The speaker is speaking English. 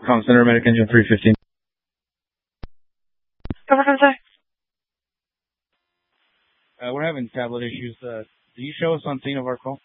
Com Center, Medic Engine 315. We're having tablet issues. Do you show us on scene of our call?